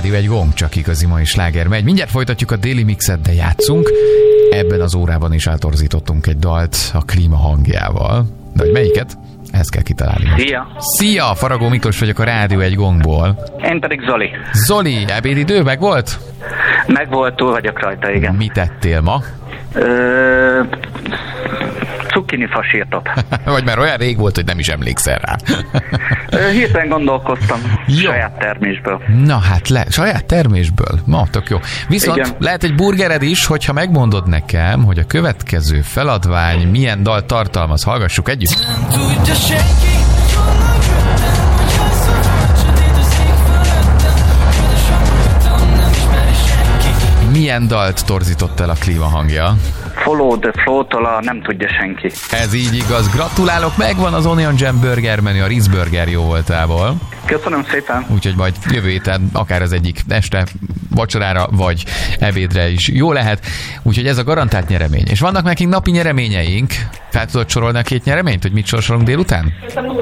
Rádió egy gong, csak igazi mai sláger megy. Mindjárt folytatjuk a déli mixet, de játszunk. Ebben az órában is átorzítottunk egy dalt a klíma hangjával. De hogy melyiket? Ezt kell kitalálni. Szia! Szia! Faragó Miklós vagyok a Rádió egy gongból. Én pedig Zoli. Zoli, ebédidő meg volt? Meg volt, túl vagyok rajta, igen. Mit ettél ma? Cukkini fasírtot. Vagy már olyan rég volt, hogy nem is emlékszel rá. Hirtelen gondolkoztam saját termésből. Na hát, saját termésből? Ma, tök jó. Viszont igen, lehet egy burgered is, hogyha megmondod nekem, hogy a következő feladvány milyen dal tartalmaz. Hallgassuk együtt. Milyen dalt torzított el a klíma hangja? Follow the Flow-tól a Nem tudja senki. Ez így igaz. Gratulálok, megvan az Onion Jam burger menü a Rizz Burger jó voltából. Köszönöm szépen. Úgyhogy majd jövő héten akár az egyik este vacsorára vagy ebédre is jó lehet. Úgyhogy ez a garantált nyeremény. És vannak nekünk napi nyereményeink. Fel tudod sorolni a két nyereményt, hogy mit sorsolunk délután?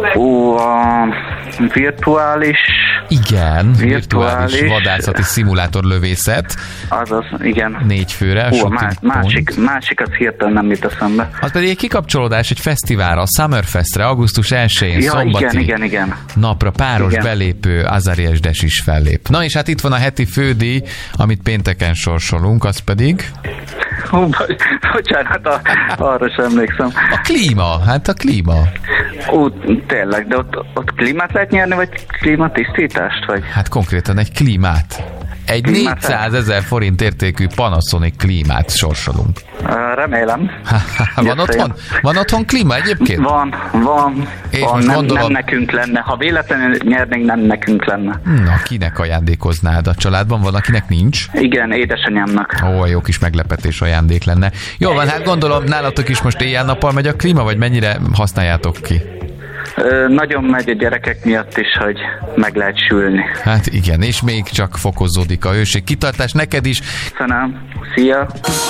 A virtuális... Igen, virtuális vadászati szimulátor lövészet. Azaz, igen. 4 főre. Másik az hirtelen nem jut eszembe. Az pedig egy kikapcsolódás egy fesztiválra, a Summerfestre, augusztus 1-én, szombati igen. napra páros belépő Azarias Des is fellép. Na és hát itt van a heti fődíj, amit pénteken sorsolunk, az pedig... Bocsánat, arra sem emlékszem. A klíma, hát a klíma. Tényleg, de ott klímát lehet nyerni, vagy klímatisztítást? Vagy? Hát konkrétan egy klímát. Egy 400 000 forint értékű Panasonic klímát sorsolunk. Remélem. Van otthon klíma egyébként? Van. Gondolom... nem nekünk lenne. Ha véletlenül nyernénk, nem nekünk lenne. Na, kinek ajándékoznád? A családban van, akinek nincs? Igen, édesanyámnak. Ó, jó kis meglepetés ajándék lenne. Jó van, hát gondolom, nálatok is most éjjel-nappal megy a klíma, vagy mennyire használjátok ki? Nagyon megy a gyerekek miatt is, hogy meg lehet sülni. Hát igen, és még csak fokozódik a hőség. Kitartás neked is. Köszönöm. Szia!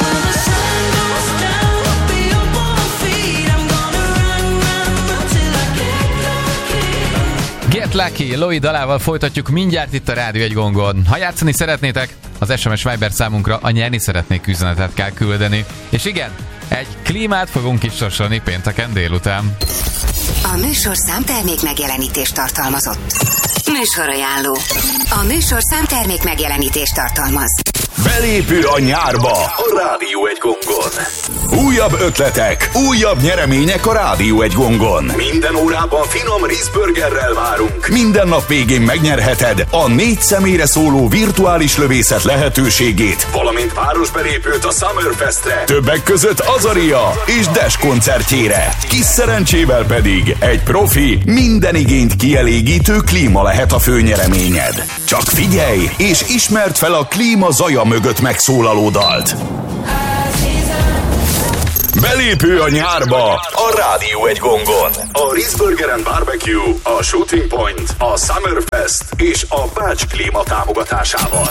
Get Lucky, Loi dalával folytatjuk mindjárt itt a Rádió egy gongon. Ha játszani szeretnétek, az SMS Viber számunkra a nyerni szeretnék üzenetet kell küldeni. És igen, egy klímát fogunk is sorsolni pénteken délután. A műsorszám termék megjelenítést tartalmazott. Műsorajánló. A műsorszám termék megjelenítést tartalmaz. Belépő a nyárba a Rádió egy gongon. Újabb ötletek, újabb nyeremények a Rádió egy gongon. Minden órában finom Rizz Burgerrel várunk. Minden nap végén megnyerheted a 4 személyre szóló virtuális lövészet lehetőségét, valamint páros belépőt a Summerfestre. Többek között Azaria és Des koncertjére. Kis szerencsével pedig egy profi, minden igényt kielégítő klíma lehet a főnyereményed. Csak figyelj, és ismerd fel a klíma zaja mögött megszólaló dalt. Belépő a nyárba a Rádió egy gongon. A Rizz Burger & Barbecue, a Shooting Point, a Summerfest és a Bács Klíma támogatásával.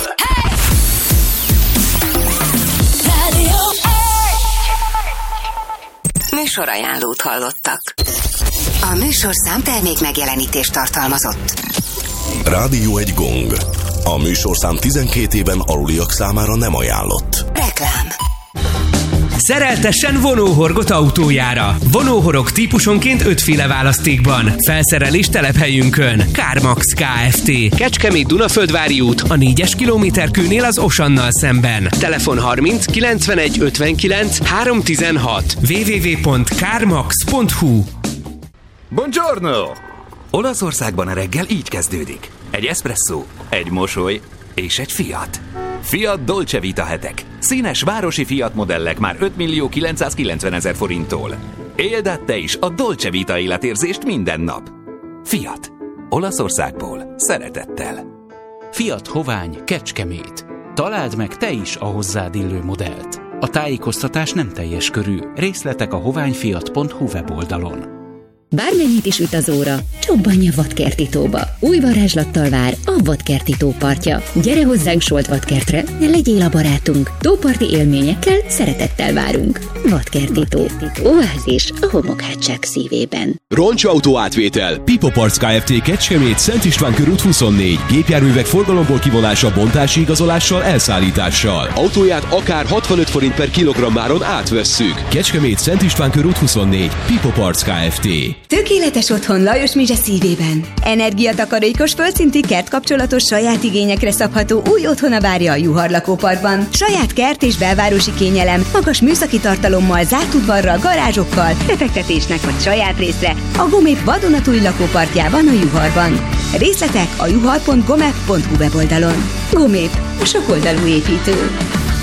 Műsorajánlót hallottak. A műsorszám termék megjelenítést tartalmazott. Rádió egy gong. A műsorszám 12 éven aluliak számára nem ajánlott. Reklám. Szereltessen vonóhorgot autójára. Vonóhorog típusonként 5 féle választékban. Felszerelés telephelyünkön. CarMax Kft. Kecskemét Dunaföldvári út, a 4-es kilométerkőnél az Osannal szemben. Telefon 30 91 59 316. www.carmax.hu. Buongiorno! Olaszországban a reggel így kezdődik. Egy espresszó, egy mosoly és egy Fiat. Fiat Dolce Vita hetek. Színes városi Fiat modellek már 5.990.000 forinttól. Éld át te is a Dolce Vita életérzést minden nap. Fiat. Olaszországból. Szeretettel. Fiat Hovány Kecskemét. Találd meg te is a hozzád illő modellt. A tájékoztatás nem teljes körű. Részletek a hoványfiat.hu weboldalon. Bármennyit is üt az óra, csobbanja Vadkerti tóba. Új varázslattal vár a Vadkerti tó partja. Gyere hozzánk Solt Vadkertre, ne legyél a barátunk. Tóparti élményekkel szeretettel várunk. Vadkerti tó. Oázis a homokhátság szívében. Roncsautó átvétel. Pipo Parts Kft. Kecskemét, Szent István körút 24. Gépjárművek forgalomból kivonása, bontási igazolással, elszállítással. Autóját akár 65 forint per kilogrammáron átvesszük. Kecskemét, Szent István körút 24. Pipo Parts Kft. Tökéletes otthon Lajos Mizse szívében. Energiatakarékos, földszintű kertkapcsolatos, saját igényekre szabható új otthona várja a Juhar lakóparkban. Saját kert és belvárosi kényelem, magas műszaki tartalommal, zárt udvarral, garázsokkal, befektetésnek vagy saját részre a Gomép vadonatúj lakóparkjában a Juharban. Részletek a juhar.gomep.hu weboldalon. Gomép, a sokoldalú építő.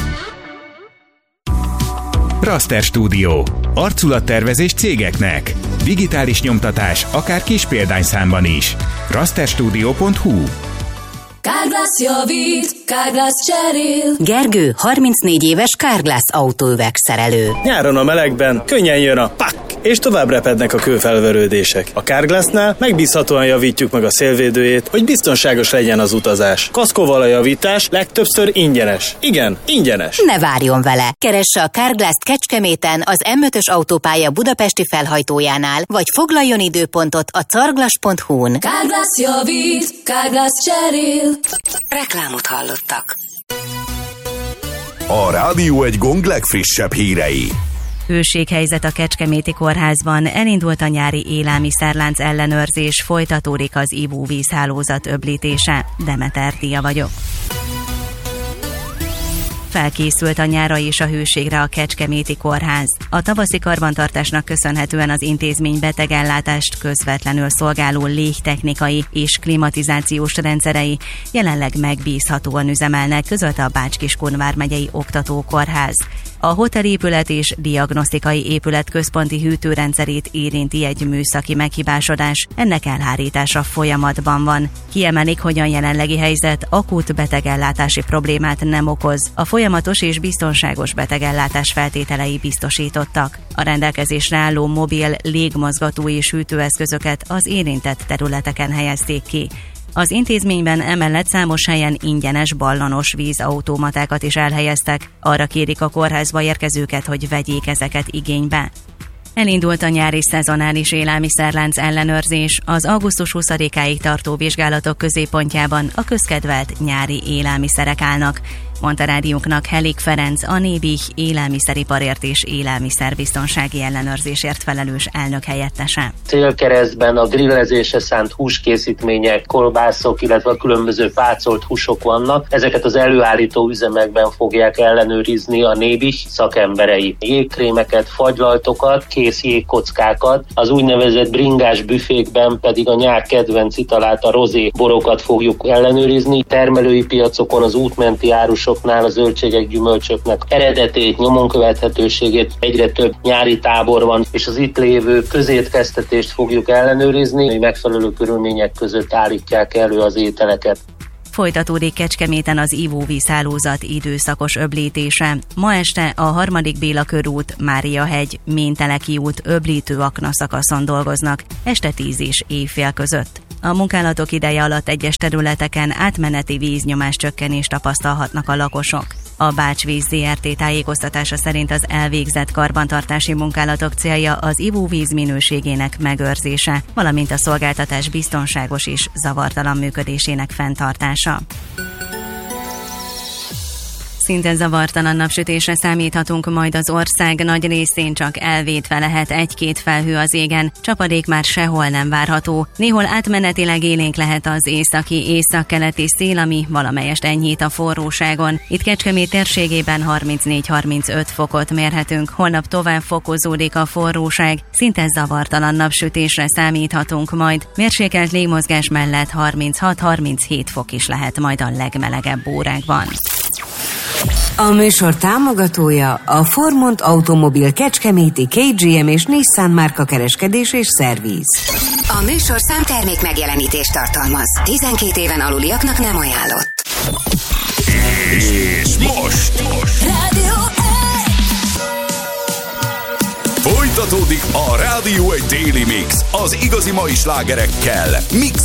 Raster Studio. Arculattervezés cégeknek. Digitális nyomtatás, akár kis példányszámban is. rasterstudio.hu. Carglass javít, Carglass cserél. Gergő, 34 éves Carglass autóüvegszerelő. Nyáron a melegben könnyen jön a pak, és tovább repednek a kőfelverődések. A Carglassnál megbízhatóan javítjuk meg a szélvédőjét, hogy biztonságos legyen az utazás. Kaszkóval a javítás legtöbbször ingyenes. Igen, ingyenes. Ne várjon vele! Keresse a Carglass-t Kecskeméten az M5-ös autópálya budapesti felhajtójánál, vagy foglaljon időpontot a carglass.hu-n. Carglass javít, Carglass cserél. Reklámot hallottak. A Rádió egy Gong legfrissebb hírei. Hőséghelyzet a Kecskeméti Kórházban, elindult a nyári élelmiszerlánc ellenőrzés, folytatódik az ivóvízhálózat öblítése. Demeter Dia vagyok. Felkészült a nyárra és a hőségre a Kecskeméti Kórház. A tavaszi karbantartásnak köszönhetően az intézmény betegellátást közvetlenül szolgáló légtechnikai és klimatizációs rendszerei jelenleg megbízhatóan üzemelnek, közölte a Bács-Kiskun vármegyei oktatókórház. A hotelépület és diagnosztikai épület központi hűtőrendszerét érinti egy műszaki meghibásodás, ennek elhárítása folyamatban van. Kiemelik, hogy a jelenlegi helyzet akut betegellátási problémát nem okoz. A folyamatos és biztonságos betegellátás feltételei biztosítottak. A rendelkezésre álló mobil légmozgató és hűtőeszközöket az érintett területeken helyezték ki. Az intézményben emellett számos helyen ingyenes ballanos vízautomatákat is elhelyeztek. Arra kérik a kórházba érkezőket, hogy vegyék ezeket igénybe. Elindult a nyári szezonális élelmiszerlánc ellenőrzés. Az augusztus 20-áig tartó vizsgálatok középpontjában a közkedvelt nyári élelmiszerek állnak, mondta rádiónknak Helik Ferenc, a Nébih élelmiszeriparért és élelmiszerbiztonsági ellenőrzésért felelős elnök helyettese. Célkeresztben a grillezésre szánt húskészítmények, kolbászok, illetve a különböző pácolt húsok vannak. Ezeket az előállító üzemekben fogják ellenőrizni a Nébih szakemberei. Jégkrémeket, fagylaltokat, kész jégkockákat, az úgynevezett bringás büfékben pedig a nyár kedvenc italát, a rozé borokat fogjuk ellenőrizni. Termelői piacokon az útmenti árusoknál a zöldségek, gyümölcsöknek eredetét, nyomon követhetőségét, egyre több nyári tábor van, és az itt lévő közétkeztetést fogjuk ellenőrizni, hogy megfelelő körülmények között állítják elő az ételeket. Folytatódik Kecskeméten az ivóvízhálózat időszakos öblítése. Ma este a 3. Béla körút, Máriahegy, Ménteleki út öblítő akna szakaszon dolgoznak, este 10 és éjfél között. A munkálatok ideje alatt egyes területeken átmeneti víznyomás csökkenést tapasztalhatnak a lakosok. A Bács-víz Zrt. Tájékoztatása szerint az elvégzett karbantartási munkálatok célja az ivóvíz minőségének megőrzése, valamint a szolgáltatás biztonságos és zavartalan működésének fenntartása. Szinte zavartalan napsütésre számíthatunk majd az ország nagy részén, csak elvétve lehet egy-két felhő az égen, csapadék már sehol nem várható. Néhol átmenetileg élénk lehet az északi-északkeleti szél, ami valamelyest enyhít a forróságon. Itt Kecskemét térségében 34-35 fokot mérhetünk, holnap tovább fokozódik a forróság, szinte zavartalan napsütésre számíthatunk majd. Mérsékelt légmozgás mellett 36-37 fok is lehet majd a legmelegebb órákban. A műsor támogatója a Formont Automobil Kecskeméti, KGM és Nissan márka kereskedés és szerviz. A műsor számtermék megjelenítést tartalmaz. 12 éven aluliaknak nem ajánlott. És most Rádió folytatódik a Rádió egy Daily Mix, az igazi mai slágerekkel, mixel